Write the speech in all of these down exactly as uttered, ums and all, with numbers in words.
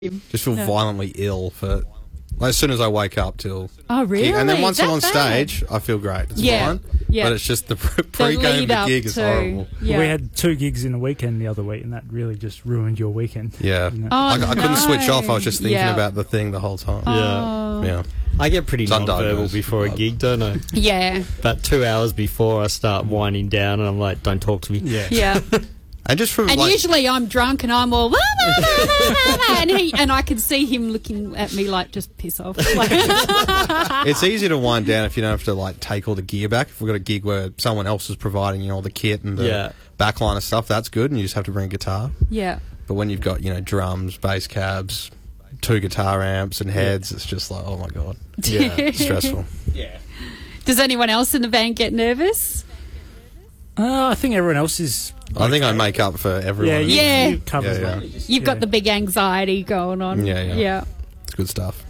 Just feel No. violently ill for like, as soon as I wake up till. Oh, really? And then once That I'm on bad? stage, I feel great. It's Yeah, fine. yeah. But it's just the pre- pre-game of lead the up gig is to- horrible. Yeah. We had two gigs in a weekend the other week, and that really just ruined your weekend. Yeah. You know? Oh, I, I couldn't no. switch off. I was just thinking Yeah. about the thing the whole time. Oh. Yeah. I get pretty It's non-verbal undiagnosed. before a gig, don't I? Yeah, About two hours before I start winding down, and I'm like, "Don't talk to me." Yeah. yeah. And just from And like, usually I'm drunk and I'm all, "Wah, wah, wah, wah, wah," and he and I can see him looking at me like, just piss off. Like, it's easy to wind down if you don't have to like take all the gear back. If we've got a gig where someone else is providing you all the kit and the Yeah. backline of stuff, that's good, and you just have to bring a guitar. yeah. But when you've got, you know, drums, bass cabs, two guitar amps and heads, it's just like, oh my god, Yeah. it's stressful. Does anyone else in the band get nervous? Uh, I think everyone else is. I think I make up for everyone. Yeah, you, Yeah. you covers Yeah, that. yeah. You've got Yeah. the big anxiety going on. Yeah, yeah. Yeah. It's good stuff.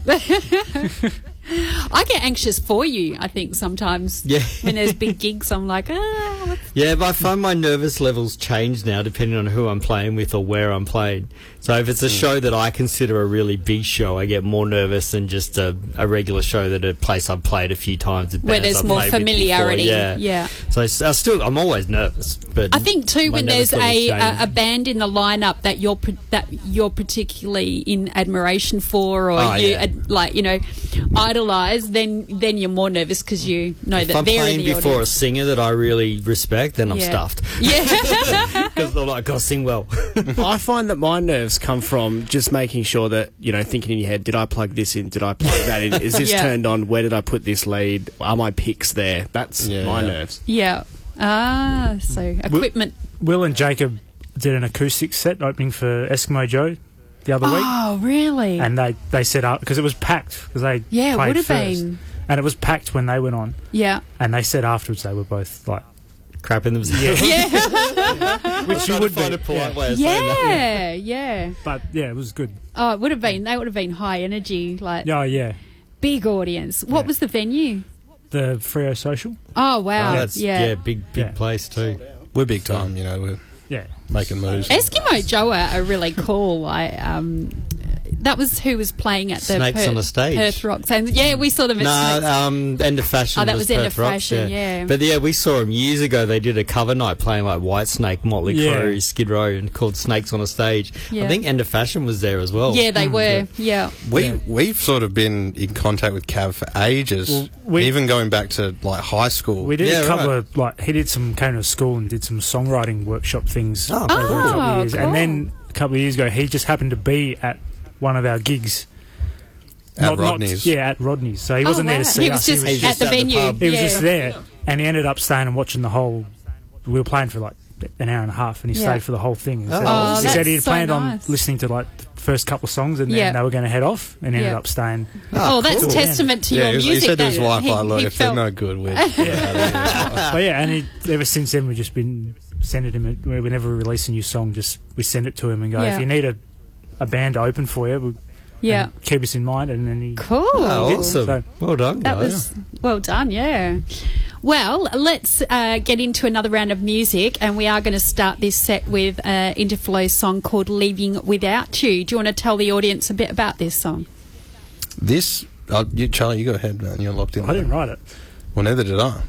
I get anxious for you, I think, sometimes. Yeah. When there's big gigs, I'm like, ah. what's- Yeah, but I find my nervous levels change now depending on who I'm playing with or where I'm playing. So if it's a show that I consider a really big show, I get more nervous than just a, a regular show that a place I've played a few times. with Where bands there's I've more played with familiarity. before, Yeah. Yeah. So I, s- I still, I'm always nervous. But I think too, my when nervous there's levels a, change. a a band in the lineup that you're par- that you're particularly in admiration for, or Oh, you yeah. ad- like you know idolize, then then you're more nervous because you know if that I'm they're playing in the before audience. a singer that I really respect, then I'm Yeah. stuffed. Yeah. Because I'm like, I gotta sing well. I find that my nerves come from just making sure that, you know, thinking in your head, did I plug this in? Did I plug that in? Is this Yeah. turned on? Where did I put this lead? Are my picks there? That's Yeah, my yeah. nerves. Yeah. Ah, so equipment. Will and Jacob did an acoustic set opening for Eskimo Joe the other week, Oh, really? and they they set up because it was packed because they Yeah, it played would have first. been. and it was packed when they went on, Yeah. and they said afterwards they were both like, Crap in themselves. yeah, Yeah. which you would find be, a polite yeah. way of saying that. Yeah. Yeah. but yeah, it was good. Oh, it would have been. They would have been high energy, like Oh yeah, big audience. What Yeah. was the venue? the Freo Social, Oh, wow. Oh, that's, yeah. yeah. big, big Yeah. place too. We're big time, you know. We're yeah. making moves. Eskimo Joe are are really cool. I um, that was who was playing at the Snakes on the stage. Perth Rocks, and yeah, we saw them at No, Snakes. um, End of Fashion. Oh, that was End Perth of Rocks, Fashion, yeah. But yeah, we saw them years ago. They did a cover night playing like Whitesnake, Motley Yeah. Crue, Skid Row, and called Snakes on a Stage. Yeah. I think End of Fashion was there as well. Yeah, they were. Yeah. We Yeah. we've sort of been in contact with Cav for ages, Well, we- even going back to like high school. We did Yeah, a couple right. of like he did some came to school and did some songwriting workshop things Oh, over a couple Oh, of years, cool. and then a couple of years ago he just happened to be at one of our gigs. At Rodney's. yeah, at Rodney's. So he wasn't oh, there wow. to see He was us. just, he was at just, the at the venue. pub. he was yeah. just there, and he ended up staying and watching the whole. We were playing for like an hour and a half, and he Yeah. stayed for the whole thing. He Oh, said, Oh, he said that's he had so planned nice. on listening to like the first couple of songs, and then Yeah. they were going to head off, and ended Yeah. up staying. Oh, that's cool. testament to yeah, your he, was- music. he said to that his wife, he- like, look, he if they're felt- no good, we're yeah. But yeah, and he, ever since then we've just been sending him. A, whenever we release a new song, just we send it to him and go, Yeah. if you need a, a band to open for you, we, Yeah. and keep us in mind. And then he, Cool. Oh, awesome. So- well done, That guys. was well done, yeah. Well, let's uh, get into another round of music, and we are going to start this set with an Interflow song called Leaving Without You. Do you want to tell the audience a bit about this song? This, uh, you, Charlie, you go ahead, man. You're locked in. I didn't write it. Well, neither did I.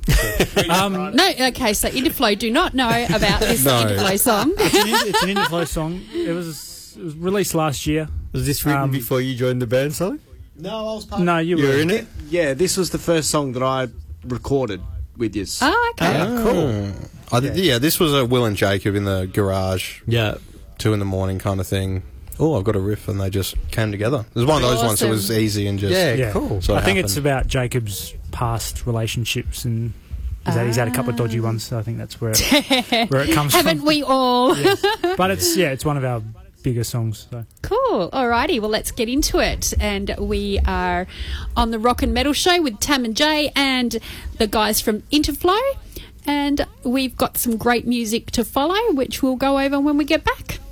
Um, No, okay, so Interflow do not know about this No. Interflow song. it's, an, it's an Interflow song. It was, it was released last year. Was this written Um, before you joined the band, Sally? No, I was part No, you You were were in it? Yeah, this was the first song that I recorded with you. Oh, okay. Ah, cool. I did, yeah. this was a Will and Jacob in the garage, Yeah. two in the morning kind of thing. Oh, I've got a riff, and they just came together. It was one of those ones that was Awesome. easy and just Yeah, Yeah. cool. So I it think it's happened. about Jacob's past relationships, and he's had, he's had a couple of dodgy ones. So I think that's where it, where it comes Haven't from. we all? Yeah. But it's yeah, it's one of our bigger songs. So. Cool. Alrighty, well, let's get into it. And we are on the Rock and Metal Show with Tam and Jay and the guys from Interflow. And we've got some great music to follow, which we'll go over when we get back.